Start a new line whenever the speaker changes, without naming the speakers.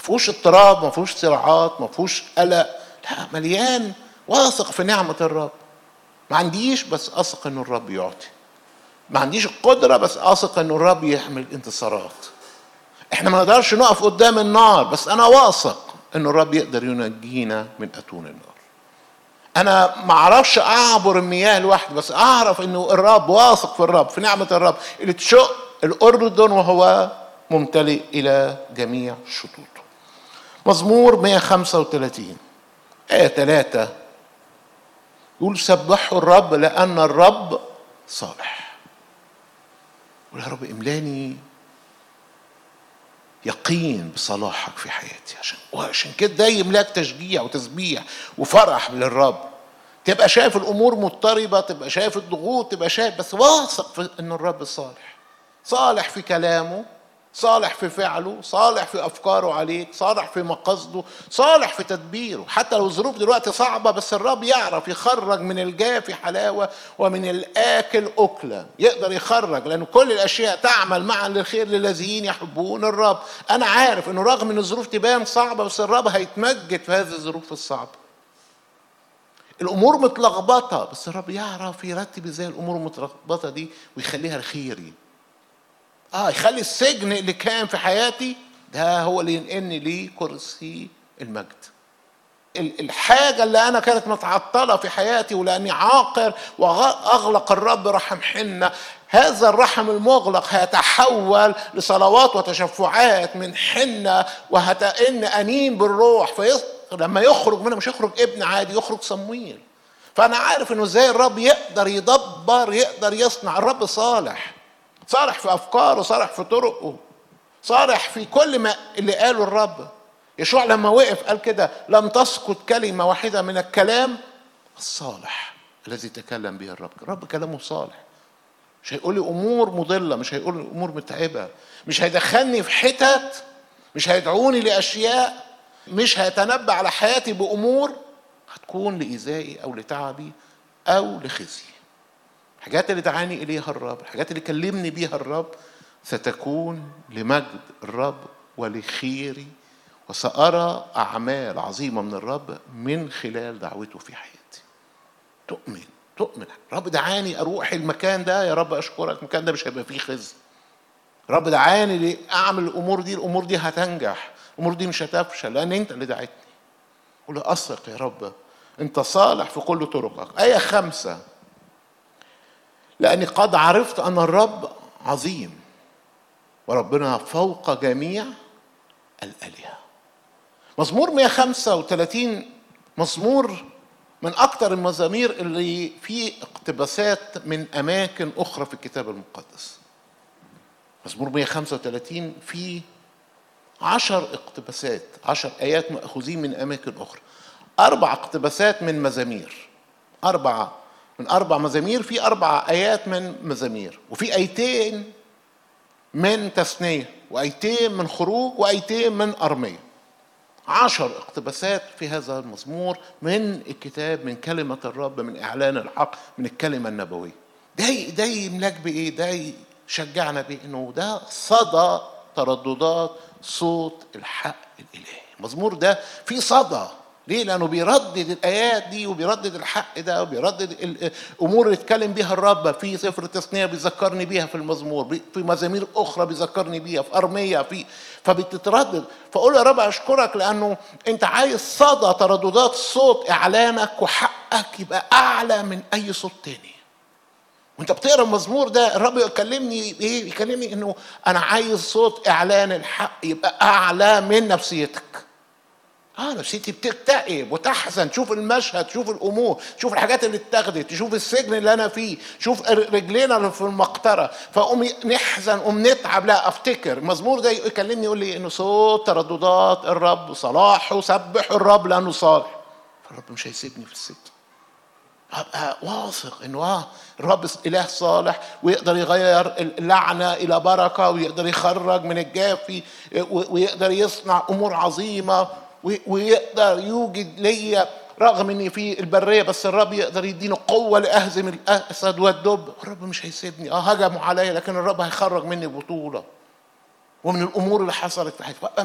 فيهوش اضطراب، ما فيهوش صراعات، ما فيهوش قلق، لا، مليان واثق في نعمة الرب. ما عنديش بس اثق ان الرب يعطي، ما عنديش القدرة بس اثق ان الرب يحمل انتصارات. احنا ما نقدرش نقف قدام النار، بس انا واثق ان الرب يقدر ينجينا من اتون النار. انا ما اعرفش اعبر المياه لوحدي، بس اعرف انه الرب، واثق في الرب، في نعمة الرب اللي تشق الاردن وهو ممتلئ الى جميع شطوطه. مزمور 135 آية 3 يقول: سبحوا الرب لأن الرب صالح. قول: يا رب املاني يقين بصلاحك في حياتي، عشان كده ده يملاك تشجيع وتسبيح وفرح للرب. تبقى شايف الأمور مضطربة، تبقى شايف الضغوط، تبقى شايف، بس واثق في أن الرب صالح. صالح في كلامه، صالح في فعله، صالح في أفكاره عليك، صالح في مقاصده، صالح في تدبيره. حتى لو الظروف دلوقتي صعبة، بس الرب يعرف يخرج من الجافي حلاوة ومن الآكل أكلا. يقدر يخرج، لأن كل الأشياء تعمل معا للخير للذين يحبون الرب. أنا عارف أنه رغم أن الظروف تبان صعبة، بس الرب هيتمجد في هذه الظروف الصعبة. الأمور متلخبطة، بس الرب يعرف يرتب إزاي الأمور المتلخبطة دي ويخليها الخيري. يخلي السجن اللي كان في حياتي ده هو اللي ينقلني ليه كرسي المجد. الحاجة اللي أنا كانت متعطلة في حياتي ولأني عاقر وأغلق الرب رحم حنة، هذا الرحم المغلق هيتحول لصلوات وتشفعات من حنة، وهتئن أنين بالروح. لما يخرج منه مش يخرج ابن عادي، يخرج صمويل. فأنا عارف إنه إزاي الرب يقدر يدبر، يقدر يصنع. الرب صالح، صالح في أفكاره، صالح في طرقه، صالح في كل ما اللي قاله الرب. يشوع لما وقف قال كده: لم تسقط كلمة واحدة من الكلام الصالح الذي تكلم به الرب. الرب كلامه صالح، مش هيقول لي أمور مضلة، مش هيقول لي أمور متعبة، مش هيدخلني في حتت، مش هيدعوني لأشياء، مش هيتنبأ على حياتي بأمور هتكون لإيذائي أو لتعبي أو لخزي. الحاجات اللي دعاني إليها الرب، الحاجات اللي كلمني بيها الرب، ستكون لمجد الرب ولخيري، وسأرى أعمال عظيمة من الرب من خلال دعوته في حياتي. تؤمن الرب دعاني أروح المكان ده، يا رب أشكرك، المكان ده مش هيبقى فيه خزي. الرب دعاني لأعمل الأمور دي، الأمور دي هتنجح، الأمور دي مش هتفشل، لأن أنت اللي دعيتني. قل: أثق يا رب، أنت صالح في كل طرقك. آية 5: لأني قد عرفت أن الرب عظيم وربنا فوق جميع الآلهة. مزمور 135 مزمور من أكتر المزامير اللي فيه اقتباسات من أماكن أخرى في الكتاب المقدس. مزمور 135 فيه 10 اقتباسات، 10 آيات مأخوذين من أماكن أخرى. 4 اقتباسات من مزامير، 4 مزامير، في 4 آيات من مزامير، وفي آيتين من تثنية، وآيتين من خروج، وآيتين من أرمية. 10 اقتباسات في هذا المزمور من الكتاب، من كلمة الرب، من إعلان الحق، من الكلمة النبوية. ده يملك بإيه؟ ده يشجعنا بإيه؟ إنه ده صدى ترددات صوت الحق الإلهي. المزمور ده فيه صدى. ليه؟ لأنه بيردد الآيات دي، وبيردد الحق ده، وبيردد الأمور اللي اتكلم بيها الرب في سفر التثنية، بيذكرني بيها في المزمور، في مزامير أخرى بيذكرني بيها في أرمية، فبتتردد. فأقول يا رب أشكرك لأنه أنت عايز صدى ترددات صوت إعلانك وحقك يبقى أعلى من أي صوت تاني. وانت بتقرا المزمور ده الرب يكلمني ايه؟ يكلمني انه انا عايز صوت اعلان الحق يبقى اعلى من نفسيتك. نفسيتي بتكتئب وتحزن، تشوف المشهد، تشوف الامور، تشوف الحاجات اللي اتاخدت، تشوف السجن اللي انا فيه، تشوف رجلينا اللي في المقطره، فقوم نحزن، قوم نتعب. لا، افتكر المزمور ده يكلمني يقول لي انه صوت ترددات الرب صلاحه، سبح الرب لانه صالح. فالرب مش هيسيبني في السجن. أبقى واثق إنه الرب إله صالح، ويقدر يغير اللعنة إلى بركة، ويقدر يخرج من الجافي، ويقدر يصنع أمور عظيمة، ويقدر يوجد لي رغم إني في البرية، بس الرب يقدر يديني قوة لأهزم الأسد والدب. الرب مش هيسيبني. هجموا عليا، لكن الرب هيخرج مني بطولة ومن الأمور اللي حصلت في حياتي.